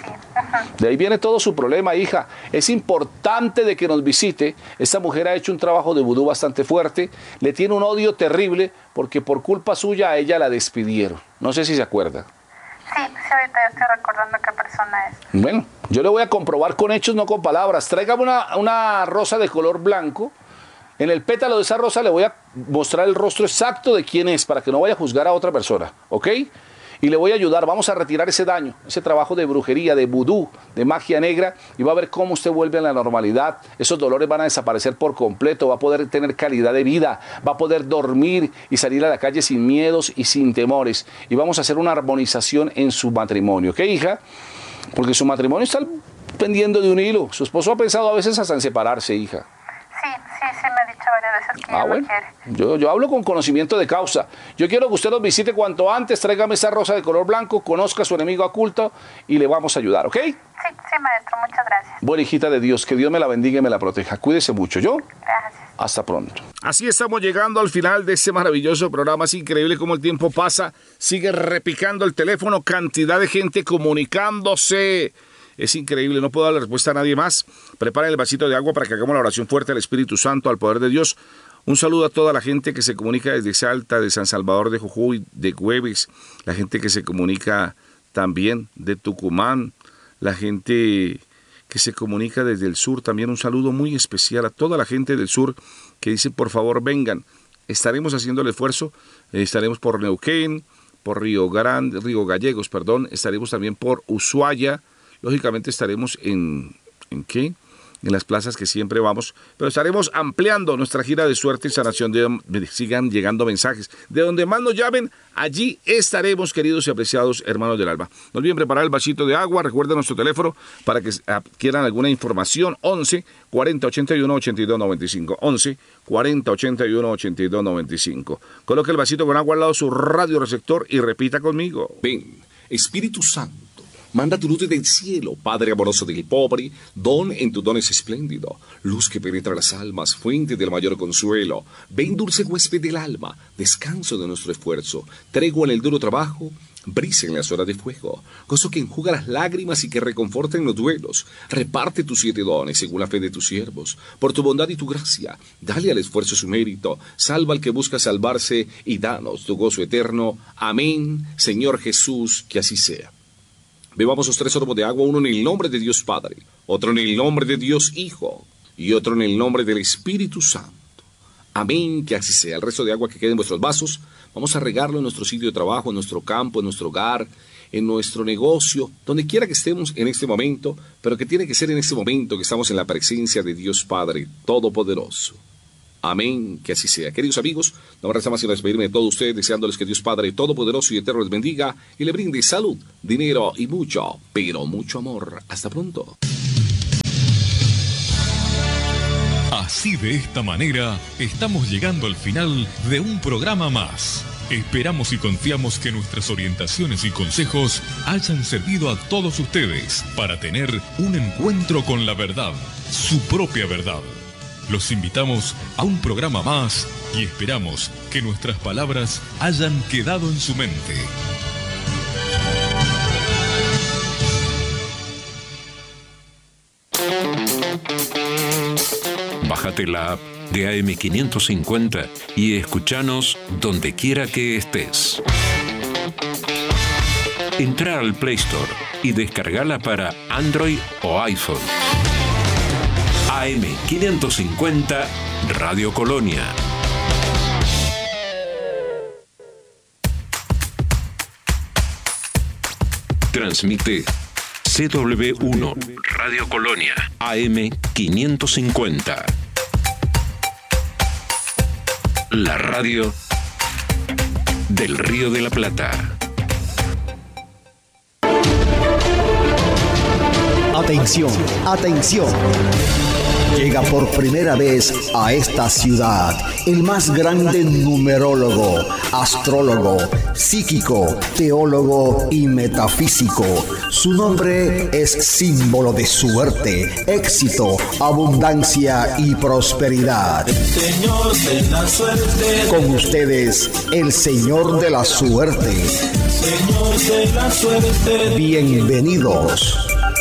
De ahí viene todo su problema, hija. Es importante de que nos visite. Esta mujer ha hecho un trabajo de vudú bastante fuerte. Le tiene un odio terrible porque por culpa suya a ella la despidieron. No sé si se acuerda. Sí, ahorita ya estoy recordando qué persona es. Bueno, yo le voy a comprobar con hechos, no con palabras. Tráigame una rosa de color blanco. En el pétalo de esa rosa le voy a mostrar el rostro exacto de quién es, para que no vaya a juzgar a otra persona, ¿ok? Y le voy a ayudar, vamos a retirar ese daño, ese trabajo de brujería, de vudú, de magia negra, y va a ver cómo usted vuelve a la normalidad. Esos dolores van a desaparecer por completo, va a poder tener calidad de vida, va a poder dormir y salir a la calle sin miedos y sin temores. Y vamos a hacer una armonización en su matrimonio, ¿ok, hija? Porque su matrimonio está pendiendo de un hilo. Su esposo ha pensado a veces hasta en separarse, hija. Sí, me ha dicho varias veces que bueno, no quiere. Yo hablo con conocimiento de causa. Yo quiero que usted nos visite cuanto antes, tráigame esa rosa de color blanco, conozca a su enemigo oculto y le vamos a ayudar, ¿ok? Sí, maestro, muchas gracias. Bueno, hijita de Dios, que Dios me la bendiga y me la proteja. Cuídese mucho, ¿yo? Gracias. Hasta pronto. Así estamos llegando al final de este maravilloso programa. Es increíble cómo el tiempo pasa. Sigue repicando el teléfono, cantidad de gente comunicándose. Es increíble, no puedo darle respuesta a nadie más. Preparen el vasito de agua para que hagamos la oración fuerte al Espíritu Santo, al poder de Dios. Un saludo a toda la gente que se comunica desde Salta, de San Salvador de Jujuy, de Güeves, la gente que se comunica también de Tucumán, la gente que se comunica desde el sur. También un saludo muy especial a toda la gente del sur que dice, por favor, vengan. Estaremos haciendo el esfuerzo, estaremos por Neuquén, por Río Gallegos, estaremos también por Ushuaia. Lógicamente estaremos en las plazas que siempre vamos, pero estaremos ampliando nuestra gira de suerte y sanación. Sigan llegando mensajes. De donde más nos llamen, allí estaremos, queridos y apreciados hermanos del alma. No olviden preparar el vasito de agua. Recuerden nuestro teléfono para que adquieran alguna información. 11 40 81 82 95. 11 40 81 82 95. Coloque el vasito con agua al lado de su radioreceptor y repita conmigo. Ven, Espíritu Santo. Manda tu luz desde el cielo, Padre amoroso del pobre, don en tu don es espléndido, luz que penetra las almas, fuente del mayor consuelo. Ven, dulce huésped del alma, descanso de nuestro esfuerzo, tregua en el duro trabajo, Brisa en las horas de fuego, gozo que enjuga las lágrimas y que reconforta en los duelos. Reparte tus 7 dones según la fe de tus siervos. Por tu bondad y tu gracia, dale al esfuerzo su mérito. Salva al que busca salvarse y danos tu gozo eterno. Amén, Señor Jesús, que así sea. Bebamos los 3 sorbos de agua, uno en el nombre de Dios Padre, otro en el nombre de Dios Hijo y otro en el nombre del Espíritu Santo. Amén, que así sea. El resto de agua que quede en vuestros vasos, vamos a regarlo en nuestro sitio de trabajo, en nuestro campo, en nuestro hogar, en nuestro negocio, donde quiera que estemos en este momento, pero que tiene que ser en este momento que estamos en la presencia de Dios Padre Todopoderoso. Amén, que así sea. Queridos amigos, no me resta más sino despedirme de todos ustedes, deseándoles que Dios Padre Todopoderoso y Eterno les bendiga y le brinde salud, dinero y mucho, pero mucho amor. Hasta pronto. Así, de esta manera, estamos llegando al final de un programa más. Esperamos y confiamos que nuestras orientaciones y consejos hayan servido a todos ustedes para tener un encuentro con la verdad, su propia verdad. Los invitamos a un programa más y esperamos que nuestras palabras hayan quedado en su mente. Bájate la app de AM550 y escúchanos donde quiera que estés. Entra al Play Store y descargala para Android o iPhone. AM550 Radio Colonia. Transmite CW1 Radio Colonia AM550. La radio del Río de la Plata. Atención, atención. Llega por primera vez a esta ciudad el más grande numerólogo, astrólogo, psíquico, teólogo y metafísico. Su nombre es símbolo de suerte, éxito, abundancia y prosperidad. El Señor de la suerte. Con ustedes, el Señor de la suerte. Señor de la suerte. Bienvenidos.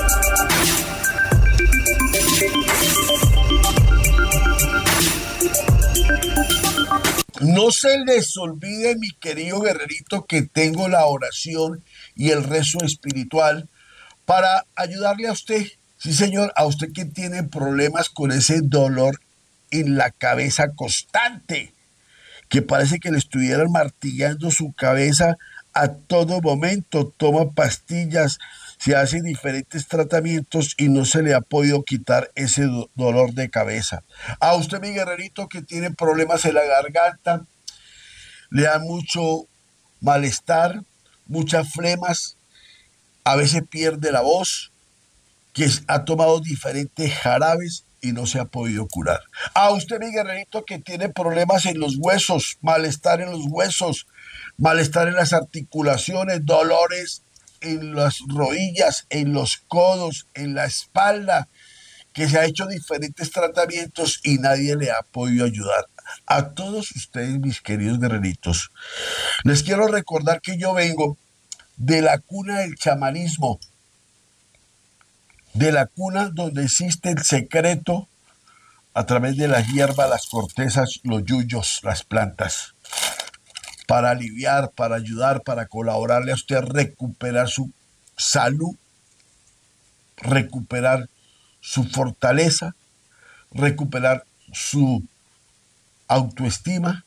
No se les olvide, mi querido guerrerito, que tengo la oración y el rezo espiritual para ayudarle a usted. Sí, señor, a usted que tiene problemas con ese dolor en la cabeza constante, que parece que le estuvieran martillando su cabeza a todo momento. Toma pastillas, se hace diferentes tratamientos y no se le ha podido quitar ese dolor de cabeza. A usted, mi guerrerito, que tiene problemas en la garganta, le da mucho malestar, muchas flemas, a veces pierde la voz, que ha tomado diferentes jarabes y no se ha podido curar. A usted, mi guerrerito, que tiene problemas en los huesos, malestar en los huesos, malestar en las articulaciones, dolores en las rodillas, en los codos, en la espalda, que se ha hecho diferentes tratamientos y nadie le ha podido ayudar. A todos ustedes, mis queridos guerreritos, les quiero recordar que yo vengo de la cuna del chamanismo, de la cuna donde existe el secreto a través de las hierbas, las cortezas, los yuyos, las plantas, para aliviar, para ayudar, para colaborarle a usted a recuperar su salud, recuperar su fortaleza, recuperar su autoestima,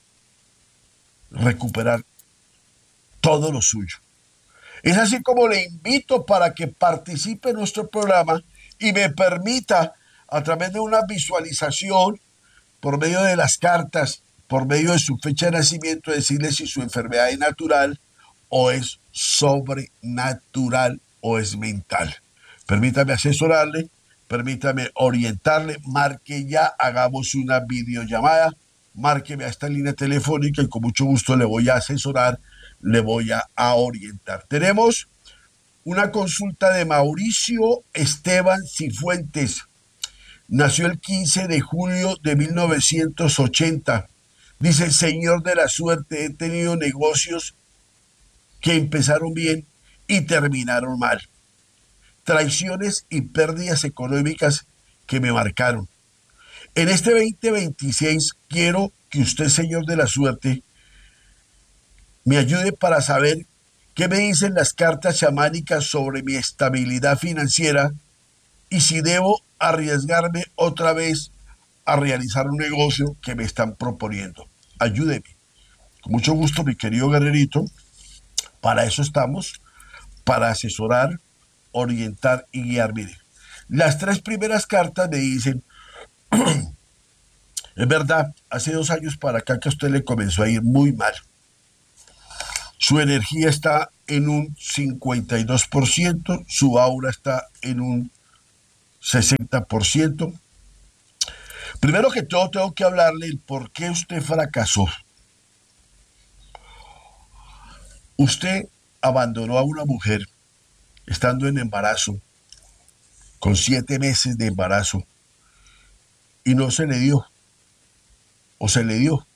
recuperar todo lo suyo. Es así como le invito para que participe en nuestro programa y me permita, a través de una visualización, por medio de las cartas, por medio de su fecha de nacimiento, decirle si su enfermedad es natural o es sobrenatural o es mental. Permítame asesorarle, permítame orientarle, marque ya, hagamos una videollamada, márqueme a esta línea telefónica y con mucho gusto le voy a asesorar, le voy a orientar. Tenemos una consulta de Mauricio Esteban Cifuentes. Nació el 15 de julio de 1980. Dice: Señor de la suerte, he tenido negocios que empezaron bien y terminaron mal. Traiciones y pérdidas económicas que me marcaron. En este 2026 quiero que usted, señor de la suerte, me ayude para saber qué me dicen las cartas chamánicas sobre mi estabilidad financiera y si debo arriesgarme otra vez a realizar un negocio que me están proponiendo. Ayúdeme. Con mucho gusto, mi querido guerrerito. Para eso estamos, para asesorar, orientar y guiar. Mire, las 3 primeras cartas me dicen, es verdad, hace 2 años para acá que a usted le comenzó a ir muy mal. Su energía está en un 52%, su aura está en un 60%. Primero que todo, tengo que hablarle el por qué usted fracasó. Usted abandonó a una mujer estando en embarazo, con 7 meses de embarazo, y no se le dio, o se le dio.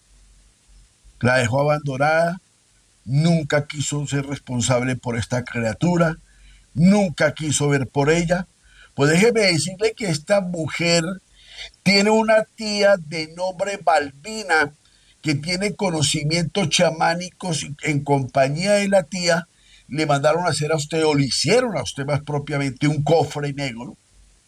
La dejó abandonada, nunca quiso ser responsable por esta criatura, nunca quiso ver por ella. Pues déjeme decirle que esta mujer tiene una tía de nombre Balbina, que tiene conocimientos chamánicos. En compañía de la tía le mandaron a hacer a usted, o le hicieron a usted más propiamente, un cofre negro,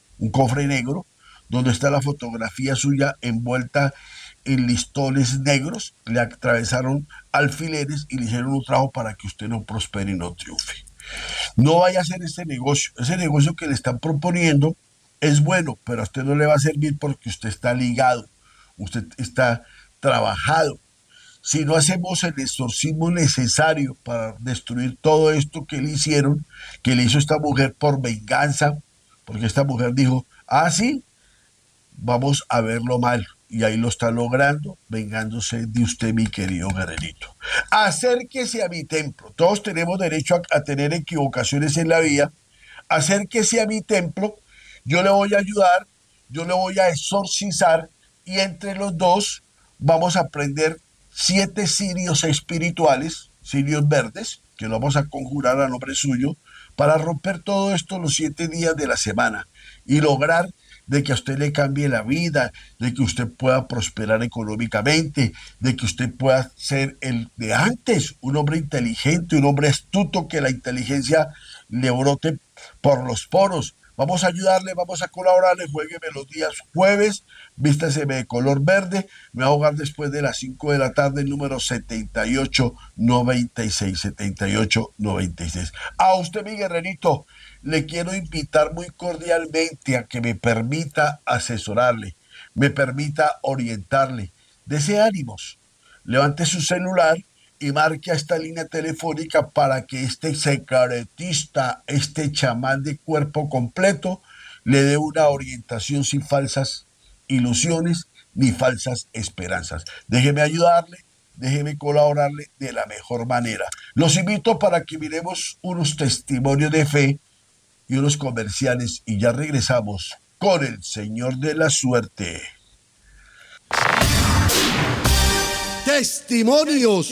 donde está la fotografía suya envuelta en listones negros, le atravesaron alfileres y le hicieron un trabajo para que usted no prospere y no triunfe. No vaya a hacer ese negocio que le están proponiendo es bueno, pero a usted no le va a servir porque usted está ligado, usted está trabajado. Si no hacemos el exorcismo necesario para destruir todo esto que le hicieron, que le hizo esta mujer por venganza, porque esta mujer dijo, sí, vamos a verlo mal, y ahí lo está logrando, vengándose de usted, mi querido guerrerito. Acérquese a mi templo. Todos tenemos derecho a tener equivocaciones en la vida. Acérquese a mi templo, yo le voy a ayudar, yo le voy a exorcizar, y entre los dos vamos a aprender 7 cirios espirituales, cirios verdes, que lo vamos a conjurar a nombre suyo, para romper todo esto los 7 días de la semana y lograr de que a usted le cambie la vida, de que usted pueda prosperar económicamente, de que usted pueda ser el de antes, un hombre inteligente, un hombre astuto, que la inteligencia le brote por los poros. Vamos a ayudarle, vamos a colaborarle, juégueme los días jueves, vístaseme de color verde, me va a jugar después de las 5 de la tarde, el número 7896. A usted, mi guerrerito, le quiero invitar muy cordialmente a que me permita asesorarle, me permita orientarle. Dese ánimos, levante su celular y marque a esta línea telefónica para que este secretista, este chamán de cuerpo completo, le dé una orientación sin falsas ilusiones ni falsas esperanzas. Déjeme ayudarle, déjeme colaborarle de la mejor manera. Los invito para que miremos unos testimonios de fe y unos comerciales, y ya regresamos con el Señor de la Suerte. Testimonios.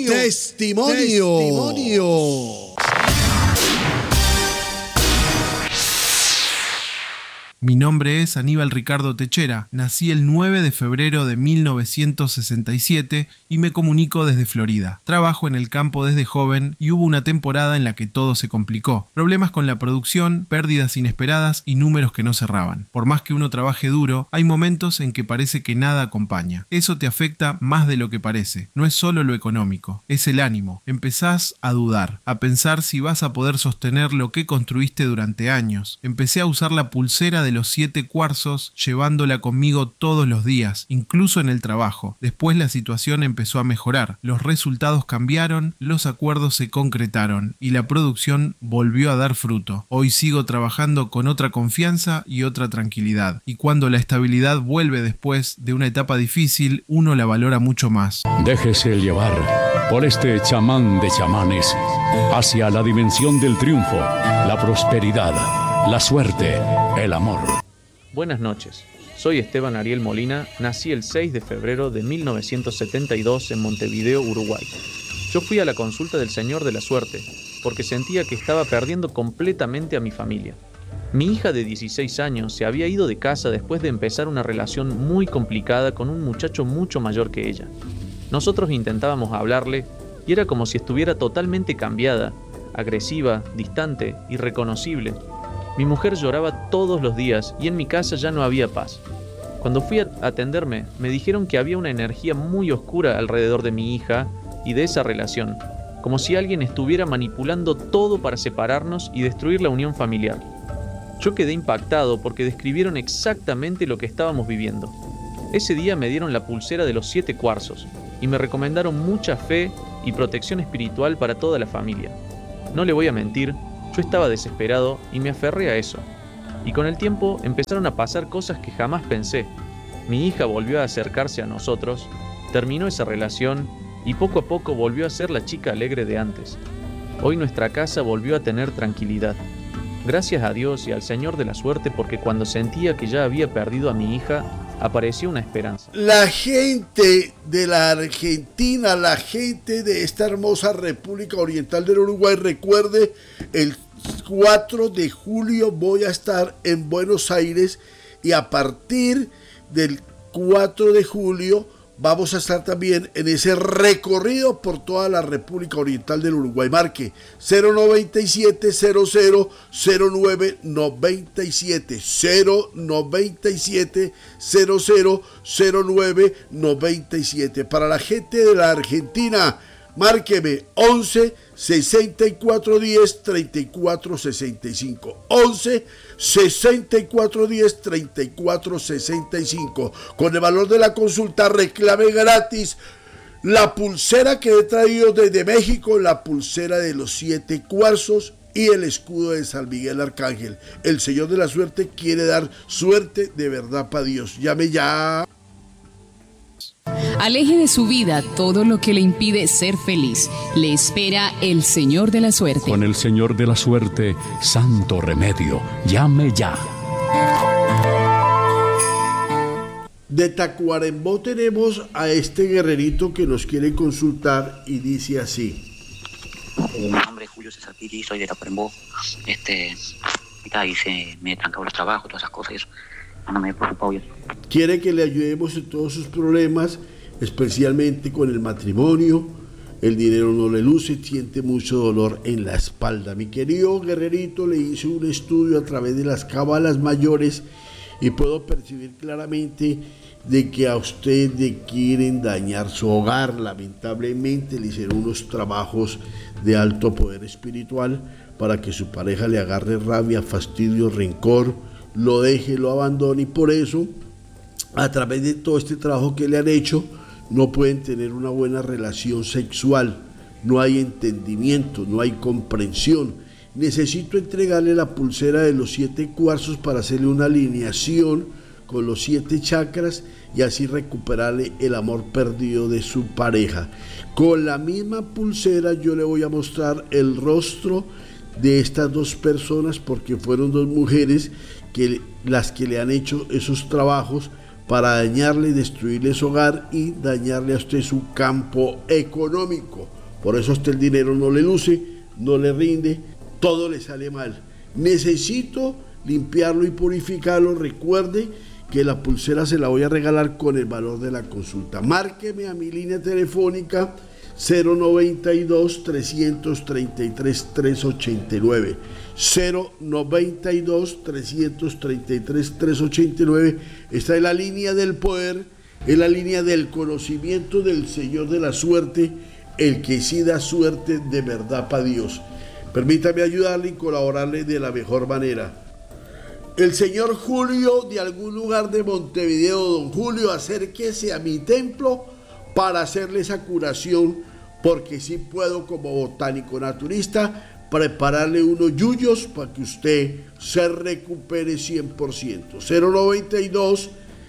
Mi nombre es Aníbal Ricardo Techera, nací el 9 de febrero de 1967 y me comunico desde Florida. Trabajo en el campo desde joven y hubo una temporada en la que todo se complicó. Problemas con la producción, pérdidas inesperadas y números que no cerraban. Por más que uno trabaje duro, hay momentos en que parece que nada acompaña. Eso te afecta más de lo que parece. No es solo lo económico, es el ánimo. Empezás a dudar, a pensar si vas a poder sostener lo que construiste durante años. Empecé a usar la pulsera de los 7 cuarzos, llevándola conmigo todos los días, incluso en el trabajo. Después la situación empezó a mejorar, los resultados cambiaron, los acuerdos se concretaron y la producción volvió a dar fruto. Hoy sigo trabajando con otra confianza y otra tranquilidad, y cuando la estabilidad vuelve después de una etapa difícil, uno la valora mucho más. Déjese llevar por este chamán de chamanes hacia la dimensión del triunfo, la prosperidad, la suerte, el amor. Buenas noches, soy Esteban Ariel Molina, nací el 6 de febrero de 1972 en Montevideo, Uruguay. Yo fui a la consulta del Señor de la Suerte, porque sentía que estaba perdiendo completamente a mi familia. Mi hija de 16 años se había ido de casa después de empezar una relación muy complicada con un muchacho mucho mayor que ella. Nosotros intentábamos hablarle y era como si estuviera totalmente cambiada, agresiva, distante, irreconocible. Mi mujer lloraba todos los días y en mi casa ya no había paz. Cuando fui a atenderme, me dijeron que había una energía muy oscura alrededor de mi hija y de esa relación, como si alguien estuviera manipulando todo para separarnos y destruir la unión familiar. Yo quedé impactado porque describieron exactamente lo que estábamos viviendo. Ese día me dieron la pulsera de los 7 cuarzos y me recomendaron mucha fe y protección espiritual para toda la familia. No le voy a mentir, yo estaba desesperado y me aferré a eso. Y con el tiempo empezaron a pasar cosas que jamás pensé. Mi hija volvió a acercarse a nosotros, terminó esa relación y poco a poco volvió a ser la chica alegre de antes. Hoy nuestra casa volvió a tener tranquilidad. Gracias a Dios y al Señor de la Suerte, porque cuando sentía que ya había perdido a mi hija, apareció una esperanza. La gente de la Argentina, la gente de esta hermosa República Oriental del Uruguay, recuerde, el 4 de julio voy a estar en Buenos Aires y a partir del 4 de julio vamos a estar también en ese recorrido por toda la República Oriental del Uruguay. Marque 097 00 09 97 097 00 09 97. Para la gente de la Argentina, márqueme 11 64 10 34 65 11 64 10 34 65. Con el valor de la consulta reclame gratis la pulsera que he traído desde México, la pulsera de los 7 cuarzos y el escudo de San Miguel Arcángel. El Señor de la Suerte quiere dar suerte de verdad para Dios. Llame ya. Aleje de su vida todo lo que le impide ser feliz. Le espera el Señor de la Suerte. Con el Señor de la Suerte, santo remedio. Llame ya. De Tacuarembó tenemos a este guerrerito que nos quiere consultar y dice así. Mi nombre es Julio César Piri, soy de Tacuarembó. Me he trancado los trabajos, todas esas cosas y eso. No me he preocupado bien. Quiere que le ayudemos en todos sus problemas, especialmente con el matrimonio. El dinero no le luce, siente mucho dolor en la espalda. Mi querido guerrerito, le hice un estudio a través de las cábalas mayores y puedo percibir claramente de que a usted le quieren dañar su hogar. Lamentablemente le hicieron unos trabajos de alto poder espiritual para que su pareja le agarre rabia, fastidio, rencor, lo deje, lo abandone, y por eso, a través de todo este trabajo que le han hecho, no pueden tener una buena relación sexual, no hay entendimiento, no hay comprensión. Necesito entregarle la pulsera de los 7 cuarzos para hacerle una alineación con los 7 chakras y así recuperarle el amor perdido de su pareja. Con la misma pulsera yo le voy a mostrar el rostro de estas 2 personas, porque fueron 2 mujeres las que le han hecho esos trabajos para dañarle y destruirle su hogar y dañarle a usted su campo económico. Por eso a usted el dinero no le luce, no le rinde, todo le sale mal. Necesito limpiarlo y purificarlo. Recuerde que la pulsera se la voy a regalar con el valor de la consulta. Márqueme a mi línea telefónica 092 333 389 092 333 389. Esta es la línea del poder, es la línea del conocimiento del Señor de la Suerte, el que sí da suerte de verdad para Dios. Permítame ayudarle y colaborarle de la mejor manera. El señor Julio, de algún lugar de Montevideo, don Julio, acérquese a mi templo para hacerle esa curación, porque sí puedo, como botánico naturista, prepararle unos yuyos para que usted se recupere 100%. 092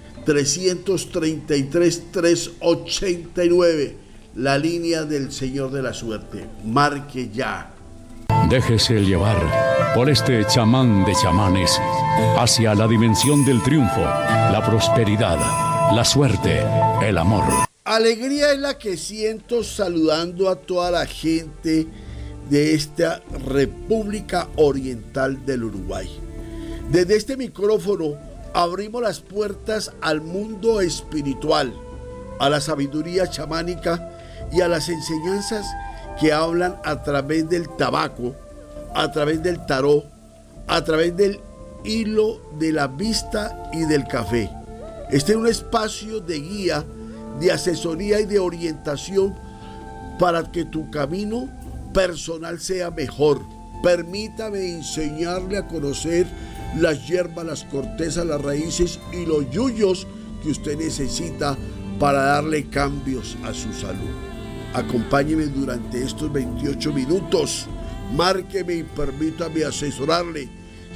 333 389, la línea del Señor de la Suerte. Marque ya. Déjese llevar por este chamán de chamanes hacia la dimensión del triunfo, la prosperidad, la suerte, el amor. Alegría es la que siento saludando a toda la gente de esta República Oriental del Uruguay. Desde este micrófono abrimos las puertas al mundo espiritual, a la sabiduría chamánica y a las enseñanzas que hablan a través del tabaco, a través del tarot, a través del hilo de la vista y del café. Este es un espacio de guía, de asesoría y de orientación para que tu camino personal sea mejor. Permítame enseñarle a conocer las hierbas, las cortezas, las raíces y los yuyos que usted necesita para darle cambios a su salud. Acompáñeme durante estos 28 minutos. Márqueme y permítame asesorarle.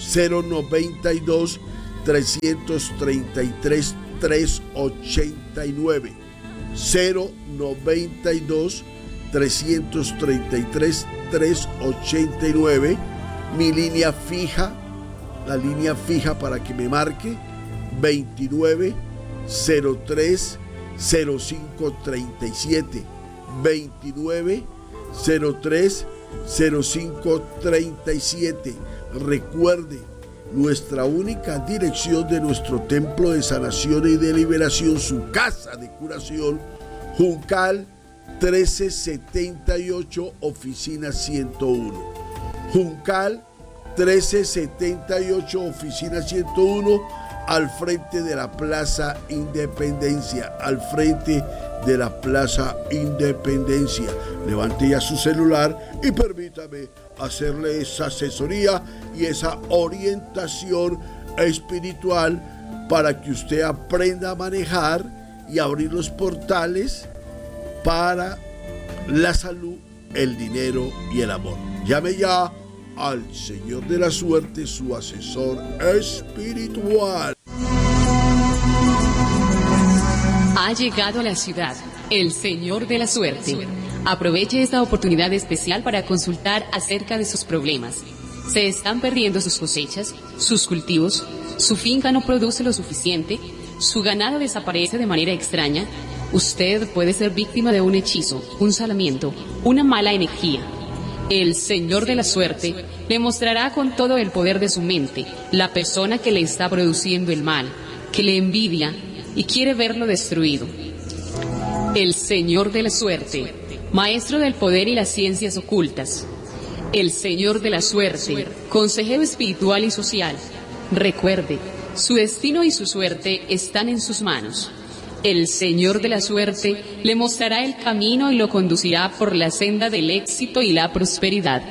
092 333 389. 092 333 389. Mi línea fija, la línea fija para que me marque, 29 03 0537. 29 03 0537. Recuerde, nuestra única dirección de nuestro templo de sanación y de liberación, su casa de curación, Juncal 1378, oficina 101. Juncal 1378, oficina 101, al frente de la Plaza Independencia, al frente de la Plaza Independencia. Levante ya su celular y permítame hacerle esa asesoría y esa orientación espiritual para que usted aprenda a manejar y abrir los portales para la salud, el dinero y el amor. Llame ya al Señor de la Suerte, su asesor espiritual. Ha llegado a la ciudad el Señor de la Suerte. Aproveche esta oportunidad especial para consultar acerca de sus problemas. ¿Se están perdiendo sus cosechas, sus cultivos? ¿Su finca no produce lo suficiente? ¿Su ganado desaparece de manera extraña? Usted puede ser víctima de un hechizo, un salamiento, una mala energía. El Señor de la Suerte le mostrará con todo el poder de su mente la persona que le está produciendo el mal, que le envidia y quiere verlo destruido. El Señor de la Suerte, maestro del poder y las ciencias ocultas. El Señor de la Suerte, consejero espiritual y social. Recuerde, su destino y su suerte están en sus manos. El Señor de la Suerte le mostrará el camino y lo conducirá por la senda del éxito y la prosperidad.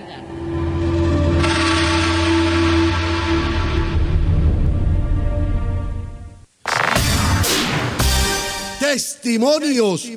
Testimonios.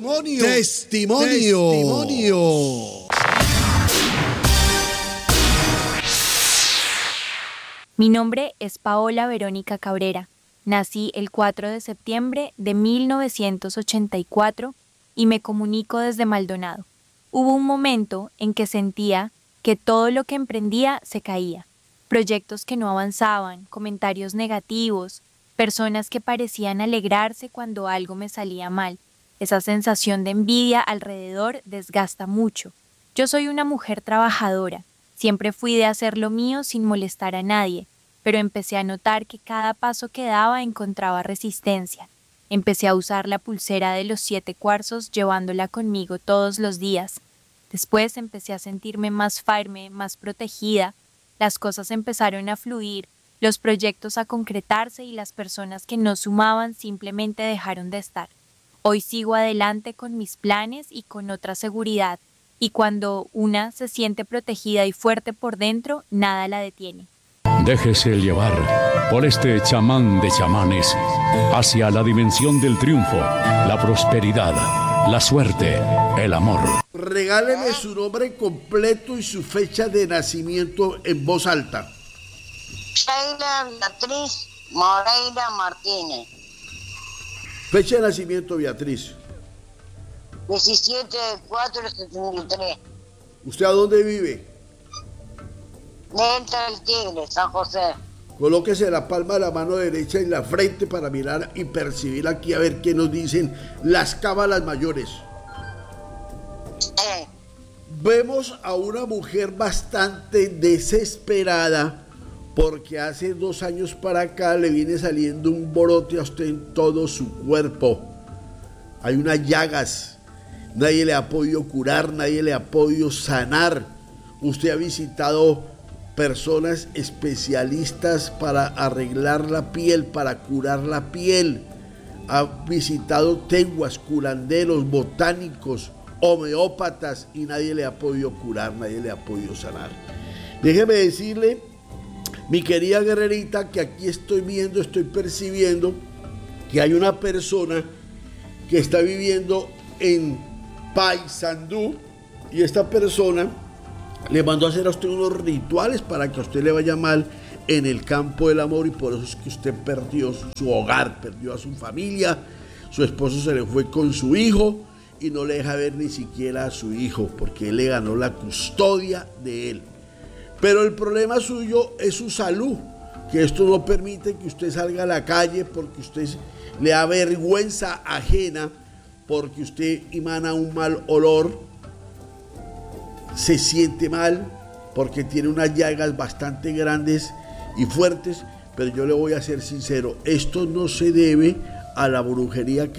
Mi nombre es Paola Verónica Cabrera. Nací el 4 de septiembre de 1984 y me comunico desde Maldonado. Hubo un momento en que sentía que todo lo que emprendía se caía. Proyectos que no avanzaban, comentarios negativos, personas que parecían alegrarse cuando algo me salía mal. Esa sensación de envidia alrededor desgasta mucho. Yo soy una mujer trabajadora. Siempre fui de hacer lo mío sin molestar a nadie. Pero empecé a notar que cada paso que daba encontraba resistencia. Empecé a usar la pulsera de los 7 cuarzos llevándola conmigo todos los días. Después empecé a sentirme más firme, más protegida. Las cosas empezaron a fluir, los proyectos a concretarse y las personas que no sumaban simplemente dejaron de estar. Hoy sigo adelante con mis planes y con otra seguridad. Y cuando una se siente protegida y fuerte por dentro, nada la detiene. Déjese llevar por este chamán de chamanes hacia la dimensión del triunfo, la prosperidad, la suerte, el amor. Regáleme su nombre completo y su fecha de nacimiento en voz alta. Sheila Beatriz Moreira Martínez. Fecha de nacimiento, Beatriz. 17/4/73. ¿Usted a dónde vive? Delta del Tigre, San José. Colóquese la palma de la mano derecha en la frente para mirar y percibir aquí a ver qué nos dicen las cábalas mayores. Vemos a una mujer bastante desesperada porque hace 2 años para acá le viene saliendo un brote a usted en todo su cuerpo. Hay unas llagas, nadie le ha podido curar, nadie le ha podido sanar. Usted ha visitado personas especialistas para arreglar la piel, para curar la piel. Ha visitado tenguas, curanderos, botánicos, homeópatas y nadie le ha podido curar, nadie le ha podido sanar. Déjeme decirle, mi querida guerrerita, que aquí estoy viendo, estoy percibiendo que hay una persona que está viviendo en Paysandú y esta persona le mandó a hacer a usted unos rituales para que a usted le vaya mal en el campo del amor y por eso es que usted perdió su hogar, perdió a su familia, su esposo se le fue con su hijo y no le deja ver ni siquiera a su hijo porque él le ganó la custodia de él. Pero el problema suyo es su salud, que esto no permite que usted salga a la calle porque usted le da vergüenza ajena, porque usted emana un mal olor, se siente mal, porque tiene unas llagas bastante grandes y fuertes, pero yo le voy a ser sincero, esto no se debe a la brujería que